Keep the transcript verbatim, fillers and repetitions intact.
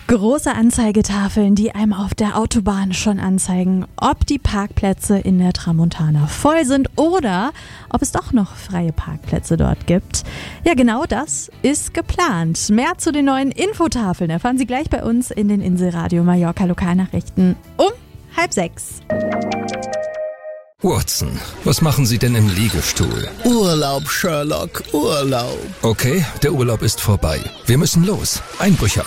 Große Anzeigetafeln, die einem auf der Autobahn schon anzeigen, ob die Parkplätze in der Tramontana voll sind oder ob es doch noch freie Parkplätze dort gibt. Ja, genau das ist geplant. Mehr zu den neuen Infotafeln erfahren Sie gleich bei uns in den Inselradio Mallorca Lokalnachrichten um halb sechs. Watson, was machen Sie denn im Liegestuhl? Urlaub, Sherlock, Urlaub. Okay, der Urlaub ist vorbei. Wir müssen los. Einbrüche